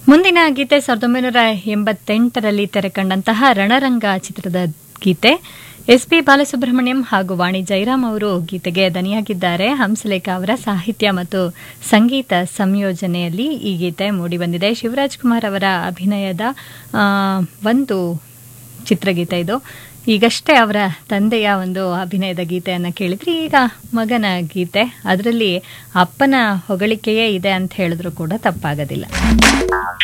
ಮುಂದಿನ ಗೀತೆ 1988ರಲ್ಲಿ ತೆರೆಕಂಡಂತಹ ರಣರಂಗ ಚಿತ್ರದ ಗೀತೆ. ಎಸ್.ಪಿ. ಬಾಲಸುಬ್ರಹ್ಮಣ್ಯಂ ಹಾಗೂ ವಾಣಿ ಜೈರಾಮ್ ಅವರು ಗೀತೆಗೆ ದನಿಯಾಗಿದ್ದಾರೆ. ಹಂಸಲೇಖ ಅವರ ಸಾಹಿತ್ಯ ಮತ್ತು ಸಂಗೀತ ಸಂಯೋಜನೆಯಲ್ಲಿ ಈ ಗೀತೆ ಮೂಡಿಬಂದಿದೆ. ಶಿವರಾಜ್ ಕುಮಾರ್ ಅವರ ಅಭಿನಯದ ಒಂದು ಚಿತ್ರಗೀತೆ ಇದು. ಈಗಷ್ಟೇ ಅವರ ತಂದೆಯ ಒಂದು ಅಭಿನಯದ ಗೀತೆಯನ್ನು ಕೇಳಿದ್ರಿ. ಈಗ ಮಗನ ಗೀತೆ. ಅದರಲ್ಲಿ ಅಪ್ಪನ ಹೊಗಳಿಕೆಯೇ ಇದೆ ಅಂತ ಹೇಳಿದ್ರು ಕೂಡ ತಪ್ಪಾಗೋದಿಲ್ಲ.